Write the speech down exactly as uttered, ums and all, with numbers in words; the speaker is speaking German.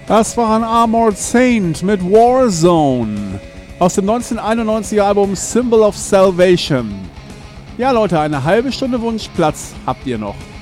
Das war ein Armored Saint mit Warzone aus dem neunzehnhunderteinundneunziger Album Symbol of Salvation. Ja Leute, eine halbe Stunde Wunschplatz habt ihr noch.